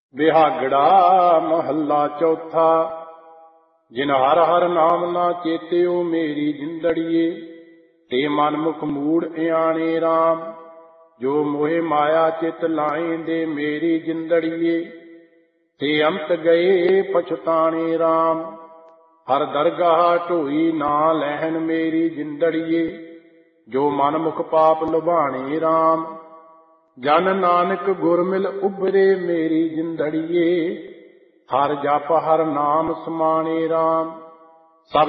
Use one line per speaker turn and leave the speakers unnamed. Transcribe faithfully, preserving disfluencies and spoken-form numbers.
ਬਿਹਾਗੜਾ ਮਹੱਲਾ ਚੌਥਾ। ਜਿਨ ਹਰ ਹਰ ਨਾਮ ਨਾ ਚੇਤਿਓ ਮੇਰੀ ਜਿੰਦੜੀਏ, ਤੇ ਮਨ ਮੁਖ ਮੂੜ ਇਆਣੇ ਰਾਮ। ਜੋ ਮੋਹਿ ਮਾਇਆ ਚਿਤ ਲਾਇਂਦੇ ਮੇਰੀ ਜਿੰਦੜੀਏ, ਤੇ ਅੰਤ ਗਏ ਪਛਤਾਣੇ ਰਾਮ। ਹਰ ਦਰਗਾਹ ਢੋਈ ਨਾ ਲੈਣ ਮੇਰੀ ਜਿੰਦੜੀਏ, ਜੋ ਮਨ ਮੁਖ ਪਾਪ ਲੁਭਾਣੇ ਰਾਮ। ਜਨ ਨਾਨਕ ਗੁਰ ਮਿਲ ਉਬਰੇ ਮੇਰੀ ਜਿੰਦੜੀਏ, ਹਰ ਜਪ ਹਰ ਨਾਮ ਸਮਾਣੇ ਰਾਮ। ਸਭ